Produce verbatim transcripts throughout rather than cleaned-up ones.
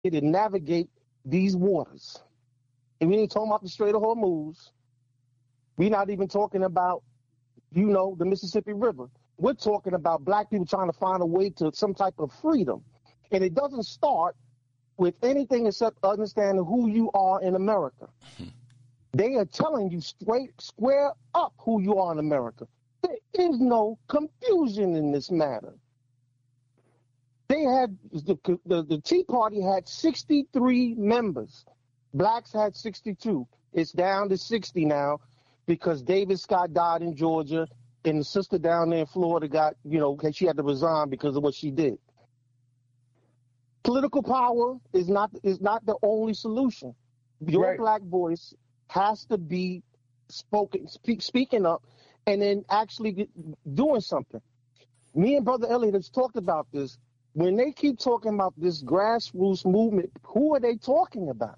to navigate these waters. And we ain't talking about the Strait of Hormuz. We're not even talking about, you know, the Mississippi River. We're talking about black people trying to find a way to some type of freedom. And it doesn't start with anything except understanding who you are in America. They are telling you straight, square up who you are in America. There is no confusion in this matter. They had, the, the, the Tea Party had sixty-three members. Blacks had sixty-two. It's down to sixty now because David Scott died in Georgia and the sister down there in Florida got, you know, she had to resign because of what she did. Political power is not is not the only solution. Your right. Black voice has to be spoken, speak, speaking up, and then actually get, doing something. Me and Brother Elliot has talked about this. When they keep talking about this grassroots movement, who are they talking about?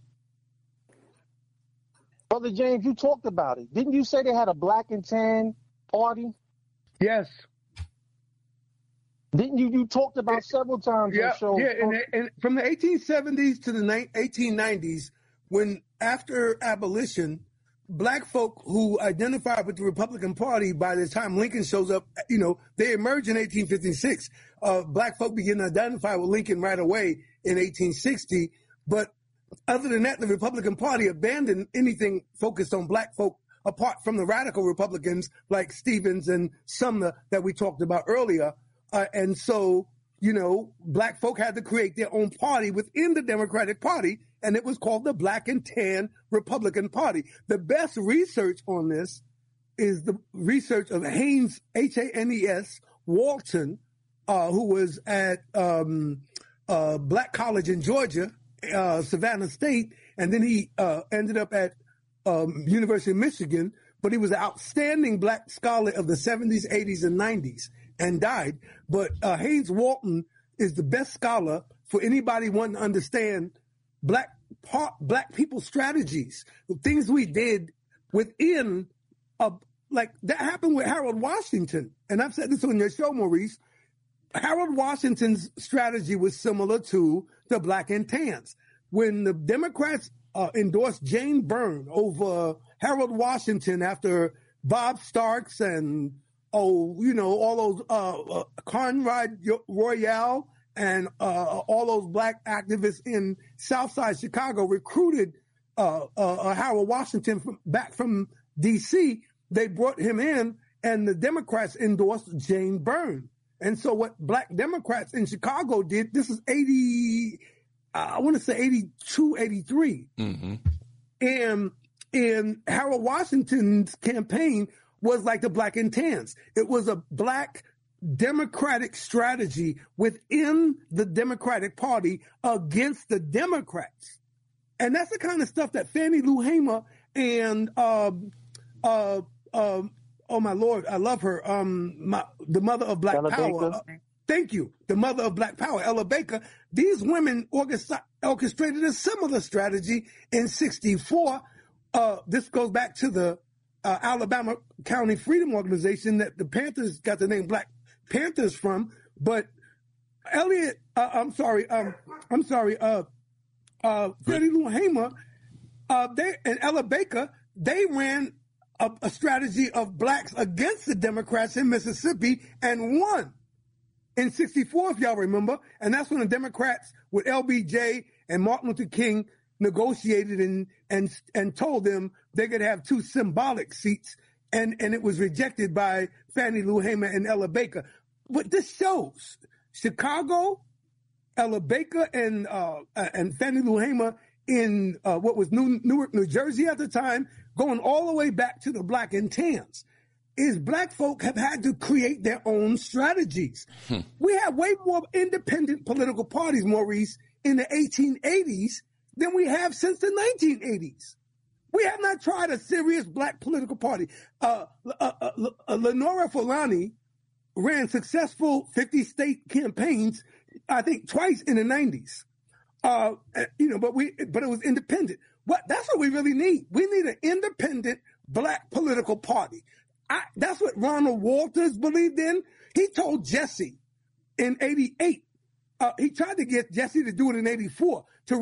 Brother James, you talked about it. Didn't you say they had a black and tan party? Yes. Didn't you? You talked about it, several times yeah, on the show. Yeah, and, and from the eighteen seventies to the eighteen nineties, when after abolition, black folk who identified with the Republican Party, by the time Lincoln shows up, you know, they emerge in eighteen fifty-six. Uh, black folk begin to identify with Lincoln right away in eighteen sixty. But other than that, the Republican Party abandoned anything focused on black folk, apart from the radical Republicans like Stevens and Sumner that we talked about earlier. Uh, and so, you know, black folk had to create their own party within the Democratic Party, and it was called the Black and Tan Republican Party. The best research on this is the research of Haynes, H A N E S, Walton, uh, who was at um, uh, Black College in Georgia, uh, Savannah State, and then he uh, ended up at um, University of Michigan, but he was an outstanding black scholar of the seventies, eighties, and nineties. And died. But uh, Haynes Walton is the best scholar for anybody wanting to understand black part, black people's strategies, the things we did within a, like that happened with Harold Washington. And I've said this on your show, Maurice. Harold Washington's strategy was similar to the Black and Tans. When the Democrats uh, endorsed Jane Byrne over Harold Washington after Bob Starks and Oh, you know, all those uh, uh, Conrad Royale and uh, all those black activists in Southside Chicago recruited uh, uh, Harold Washington from, back from D C. They brought him in, and the Democrats endorsed Jane Byrne. And so what black Democrats in Chicago did, this is eighty, uh, I want to say eighty-two, eighty-three. Mm-hmm. And in Harold Washington's campaign was like the Black and Tans. It was a black Democratic strategy within the Democratic Party against the Democrats. And that's the kind of stuff that Fannie Lou Hamer and, uh, uh, uh, oh my Lord, I love her, um, my, the mother of Black Ella Power. Uh, thank you. The mother of Black Power, Ella Baker. These women orchestrated a similar strategy in sixty-four. Uh, this goes back to the Uh, Alabama County Freedom Organization that the Panthers got the name Black Panthers from. But Elliot, uh, I'm sorry, um, I'm sorry, uh, uh, Fannie Lou Hamer, uh, they, and Ella Baker, they ran a, a strategy of blacks against the Democrats in Mississippi and won in sixty-four, if y'all remember. And that's when the Democrats with L B J and Martin Luther King negotiated and and and told them they could have two symbolic seats, and and it was rejected by Fannie Lou Hamer and Ella Baker. But this shows Chicago, Ella Baker, and uh, and Fannie Lou Hamer in uh, what was New, Newark, New Jersey at the time, going all the way back to the Black and Tans, is black folk have had to create their own strategies. Hmm. We have way more independent political parties, Maurice, in the eighteen eighties than we have since the nineteen eighties. We have not tried a serious black political party. Uh, uh, uh, uh, Lenora Fulani ran successful fifty-state campaigns, I think twice in the nineties. Uh, you know, but we, but it was independent. What that's what we really need. We need an independent black political party. I, that's what Ronald Walters believed in. He told Jesse in eighty-eight Uh, he tried to get Jesse to do it in eighty-four to